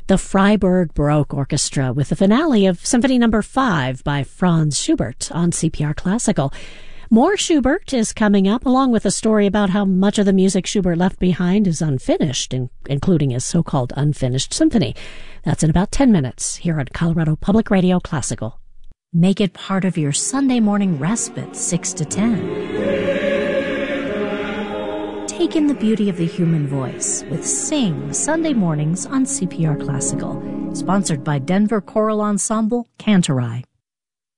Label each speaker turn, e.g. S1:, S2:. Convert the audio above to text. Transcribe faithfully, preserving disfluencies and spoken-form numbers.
S1: the Freiburg Baroque Orchestra with the finale of Symphony Number five by Franz Schubert on C P R Classical. More Schubert is coming up, along with a story about how much of the music Schubert left behind is unfinished, in, including his so-called unfinished symphony. That's in about ten minutes here on Colorado Public Radio Classical. Make it part of your Sunday morning respite, six to ten. Take in the beauty of the human voice with Sing Sunday mornings on C P R Classical. Sponsored by Denver Choral Ensemble, Cantorai.